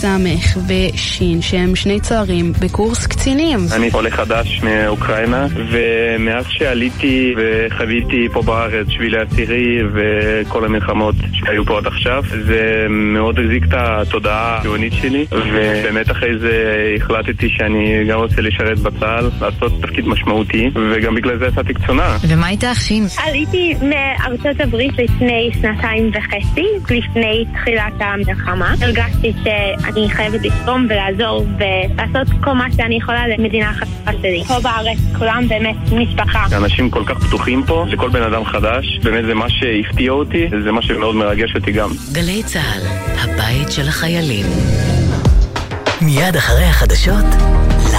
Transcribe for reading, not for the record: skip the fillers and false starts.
סמך ושין, שהם שני צוערים בקורס קצינים. אני עולה חדש מאוקראינה, ומאז שעליתי וחוויתי פה בארץ שבילי הצירי וכל המלחמות שהיו פה עד עכשיו, זה מאוד הזיק את התודעה הציונית שלי, ובאמת אחרי זה החלטתי שאני גם רוצה לשרת בצה"ל, לעשות תפקיד משמעותי, וגם בגלל זה יצאתי קצונה. ומה הייתה שין? עליתי מארצות הברית לפני 2.5, לפני תחילת המלחמה. הרגשתי שאני חייבת לתרום ולעזור ולעשות כל מה שאני יכולה למדינה החדשה שלי. פה בארץ כולם באמת משפחה. אנשים כל כך פתוחים פה, לכל בן אדם חדש, באמת זה מה שהפתיע אותי, זה מה שמאוד מרגש אותי גם. גלי צהל, הבית של החיילים. מיד אחרי החדשות,